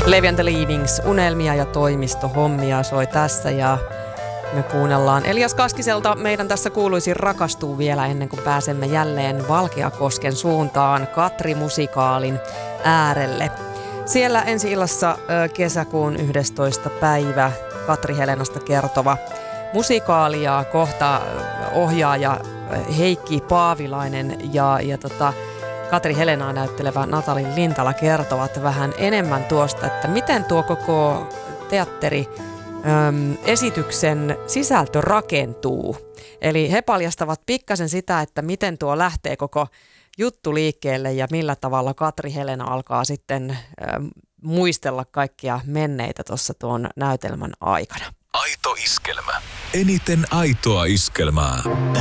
Levi and the Leavings, unelmia ja toimistohommia soi tässä ja me kuunnellaan Elias Kaskiselta. Meidän tässä kuuluisin rakastuu vielä ennen kuin pääsemme jälleen Valkeakosken suuntaan Katri-musikaalin äärelle. Siellä ensi illassa kesäkuun 11. päivä Katri Helenasta kertova musikaali ja kohta ohjaaja Heikki Paavilainen ja Katri Helenaa näyttelevä Natali Lintala kertovat vähän enemmän tuosta, että miten tuo koko esityksen sisältö rakentuu. Eli he paljastavat pikkasen sitä, että miten tuo lähtee koko juttu liikkeelle ja millä tavalla Katri Helena alkaa sitten muistella kaikkia menneitä tuossa tuon näytelmän aikana. Aito iskelmä. Eniten aitoa iskelmää.